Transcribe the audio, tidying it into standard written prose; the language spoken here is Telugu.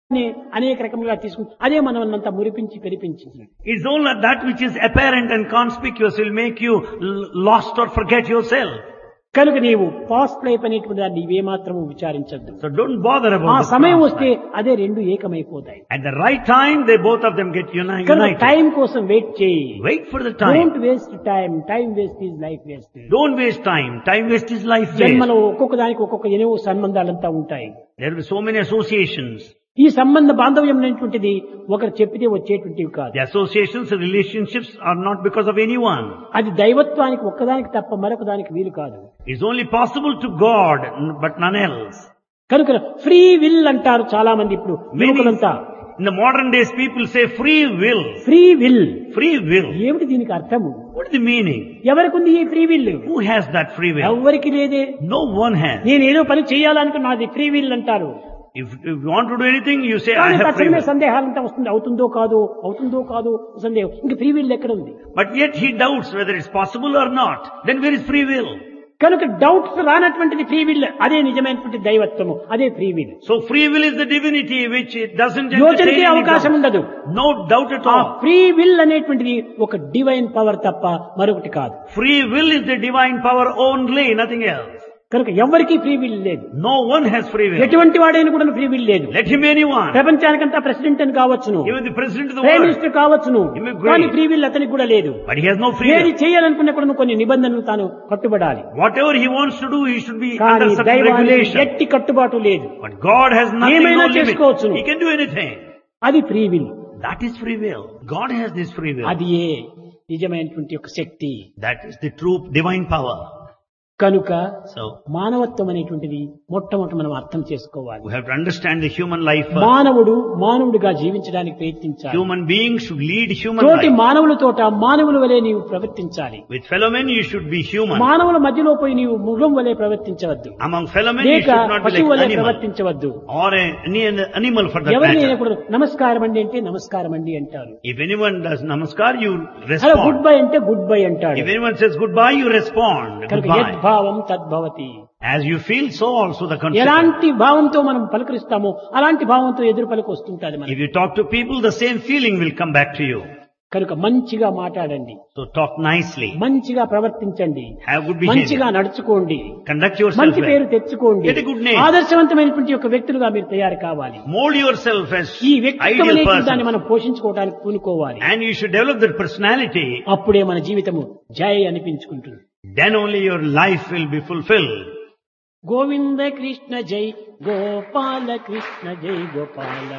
అనేక రకములుగా తీసుకుని అదే మనల్నంతా మురిపించి పెరిపించింది. It's only that which is apparent and conspicuous will make you lost or forget yourself. కనుక నీవు పాస్ట్ లైఫ్ అనేటువంటి దాన్ని నీవేమాత్రము విచారించద్దు. So don't bother ఆ about the సమయం past వస్తే life. అదే రెండు ఏకమైపోతాయి. At the right time, they both of them get కనుక united. టైం కోసం వెయిట్ చేయి. Wait for the time. Don't waste time. Time waste is life waste. Don't waste time. Time waste is life waste. జన్మలో ఒక్కొక్క దానికి ఒక్కొక్క ఎన్నో సంబంధాలంతా ఉంటాయి. There will be so many associations. ఈ సంబంధ బాంధవ్యం అనేటువంటిది ఒకరు చెప్పితే వచ్చేటువంటివి కాదు. The associations and relationships are not because of anyone. అది దైవత్వానికి ఒక్కదానికి తప్ప మరొక దానికి వీలు కాదు. It's only possible to God, but none else. కనుక ఫ్రీ విల్ అంటారు చాలా మంది ఇప్పుడు యువకులంతా. In the modern days, people say free will. Free will Free will. ఏమిటి దీనికి అర్థము? What is the meaning? ఎవరికి ఉంది ఈ free will? Who has that free will? ఎవరికి లేదే. No one has. నేను ఏదో పని చేయాలనుకున్నా నాది ఫ్రీ విల్ అంటారు. If you want to do anything, you say, I కానీ have free తక్షణమే will. సందేహాలంతా వస్తుంది. అవుతుందో కాదు సందేహం. ఇంక ఫ్రీ విల్ ఎక్కడ ఉంది? But yet he doubts whether it's possible or not. Then where is free will? కనుక డౌట్స్ రానటువంటిది ఫ్రీ విల్. అదే నిజమైనటువంటి దైవత్వము. అదే free will. So free will is the divinity which it doesn't యోచనకి entertain any అవకాశం doubt. ఉండదు. No doubt at ఆ all. ఫ్రీ విల్ అనేటువంటిది ఒక డివైన్ పవర్ తప్ప మరొకటి కాదు. Free will is the divine power only, nothing else. కనుక ఎవరికీ ఫ్రీ విల్ లేదు. No one has free will. ఎటువంటి వాడైనా కూడా ఫ్రీ విల్ లేదు. Let him be anyone. ప్రపంచానికంతా president అని కావచ్చును, Even the president of the prime world. Minister కావచ్చును, He may be great. కానీ ఫ్రీ విల్ అతనికి కూడా లేదు. But he has no free ఏది will. చేయాలనుకున్నా కూడా కొన్ని నిబంధనలు తాను కట్టుబడాలి. Whatever he wants to do, he should be కానీ under certain దైవానికి regulation. ఎట్టి కట్టుబాటు లేదు. But God has nothing, ఏమైనా no limit. చేసుకోవచ్చును. He can do anything. అది free will. That is free will. God has this free will. అది ఏ నిజమైనటువంటి ఒక శక్తి. That is the true divine power. కనుక So, మానవత్వం అనేటువంటిది మొట్టమొదటి మనం అర్థం చేసుకోవాలి. we have to understand the human life first. మానవుడిగా జీవించడానికి ప్రయత్నించాలి. Human beings should lead human తోటి life. మానవులతోట మానవుల వలె నీవు ప్రవర్తించాలి. With fellow men, you should be human. మానవుల మధ్యలో పోయి నీవు మృగం వలె ప్రవర్తించవద్దు, Among fellow men, you లేక should not be పశువు like వలె animal. ప్రవర్తించవద్దు. Or any animal for that ఎవరిని matter. కూడా నమస్కారం అండి అంటే నమస్కారం అండి అంటారు. If anyone does namaskar, you అలా గుడ్ respond. బై అంటే గుడ్ బై అంటాడు. If anyone says goodbye, you respond. కనుక Goodbye. యద్భావం తద్భవతి. As you feel, so also the consequence. ఎలాంటి భావంతో మనం పలకరిస్తామో అలాంటి భావంతో ఎదురు పలుకు వస్తుంటది If మనకి. you talk to people, the same feeling will come back to you. కనుక మంచిగా మాట్లాడండి, So talk nicely. మంచిగా ప్రవర్తించండి, Have good మంచిగా behavior. నడుచుకోండి, Conduct yourself మంచి పేరు well. తెచ్చుకోండి. Get a good name. ఆదర్శవంతమైనటువంటి ఒక వ్యక్తులుగా మీరు తయారు కావాలి. Mold yourself as ఈ వ్యక్తిత్వం ideal అనేటువంటి దాన్ని person. మనం పోషించుకోవడానికి పూనుకోవాలి. And you should develop that personality. అప్పుడే మన జీవితము జయ అనిపించుకుంటుంది. Then only your life will be fulfilled. Govinda Krishna జై గోపాల కృష్ణ జై గోపాల